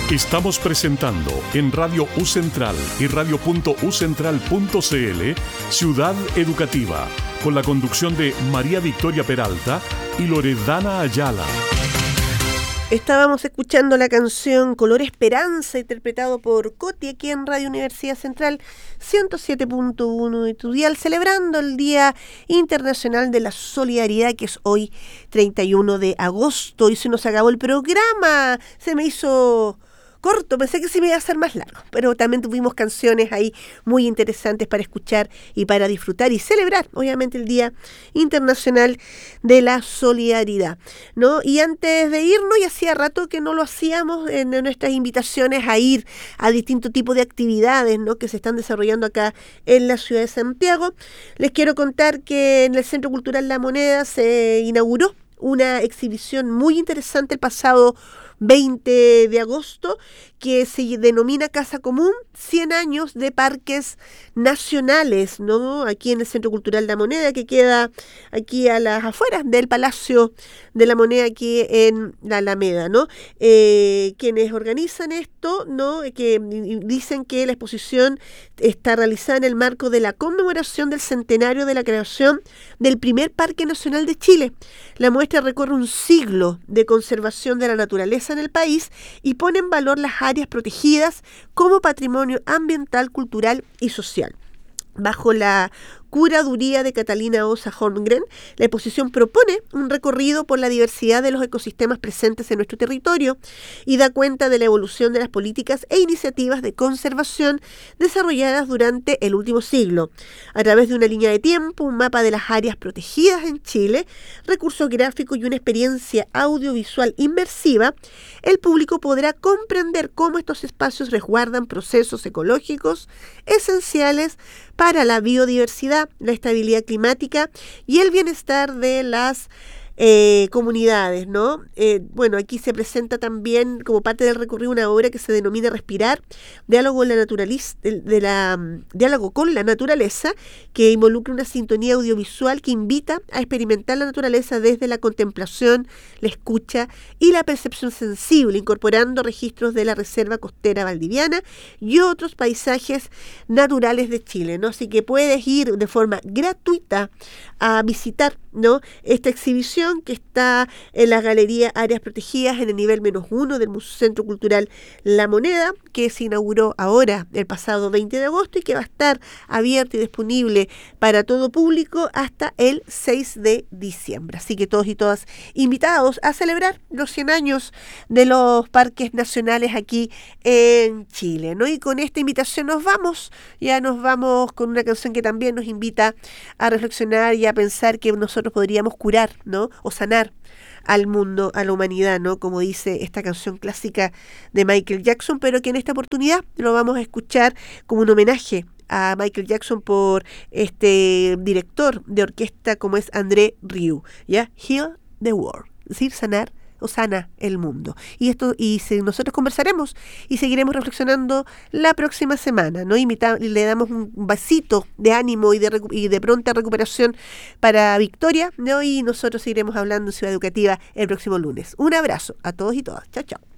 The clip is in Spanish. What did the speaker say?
Estamos presentando en Radio U Central y radio.ucentral.cl Ciudad Educativa, con la conducción de María Victoria Peralta y Loredana Ayala. Estábamos escuchando la canción Color Esperanza, interpretado por Coti, aquí en Radio Universidad Central 107.1 de tu dial, celebrando el Día Internacional de la Solidaridad, que es hoy 31 de agosto, y se nos acabó el programa. Se me hizo corto, pensé que se me iba a hacer más largo, pero también tuvimos canciones ahí muy interesantes para escuchar y para disfrutar y celebrar, obviamente, el Día Internacional de la Solidaridad, ¿no? Y antes de irnos, y hacía rato que no lo hacíamos en nuestras invitaciones a ir a distintos tipos de actividades, ¿no?, que se están desarrollando acá en la ciudad de Santiago, les quiero contar que en el Centro Cultural La Moneda se inauguró una exhibición muy interesante el pasado 20 de agosto, que se denomina Casa Común, 100 años de parques nacionales, ¿no? Aquí en el Centro Cultural La Moneda, que queda aquí a las afueras del Palacio de la Moneda, aquí en la Alameda, ¿no? Quienes organizan esto, ¿no?, que dicen que la exposición está realizada en el marco de la conmemoración del centenario de la creación del primer Parque Nacional de Chile. La muestra recorre un siglo de conservación de la naturaleza en el país y pone en valor las áreas protegidas como patrimonio ambiental, cultural y social. Bajo la curaduría de Catalina Osa Holmgren, la exposición propone un recorrido por la diversidad de los ecosistemas presentes en nuestro territorio y da cuenta de la evolución de las políticas e iniciativas de conservación desarrolladas durante el último siglo. A través de una línea de tiempo, un mapa de las áreas protegidas en Chile, recursos gráficos y una experiencia audiovisual inmersiva, el público podrá comprender cómo estos espacios resguardan procesos ecológicos esenciales para la biodiversidad, la estabilidad climática y el bienestar de las comunidades, ¿no? Bueno, aquí se presenta también como parte del recorrido una obra que se denomina Respirar, diálogo con la naturaleza, que involucra una sintonía audiovisual que invita a experimentar la naturaleza desde la contemplación, la escucha y la percepción sensible, incorporando registros de la Reserva Costera Valdiviana y otros paisajes naturales de Chile, ¿no? Así que puedes ir de forma gratuita a visitar, ¿no?, esta exhibición que está en la Galería Áreas Protegidas en el nivel -1 del Centro Cultural La Moneda, que se inauguró ahora el pasado 20 de agosto y que va a estar abierta y disponible para todo público hasta el 6 de diciembre. Así que todos y todas invitados a celebrar los 100 años de los parques nacionales aquí en Chile, ¿no? Y con esta invitación nos vamos con una canción que también nos invita a reflexionar y a pensar que nosotros podríamos curar, ¿no?, o sanar al mundo, a la humanidad, ¿no?, como dice esta canción clásica de Michael Jackson, pero que en esta oportunidad lo vamos a escuchar como un homenaje a Michael Jackson por este director de orquesta como es André Rieu, ¿ya? Heal the World, es decir, sanar o sana el mundo. Nosotros conversaremos y seguiremos reflexionando la próxima semana, ¿no? Le damos un vasito de ánimo y de pronta recuperación para Victoria, ¿no? Y nosotros seguiremos hablando en Ciudad Educativa el próximo lunes. Un abrazo a todos y todas. Chao, chao.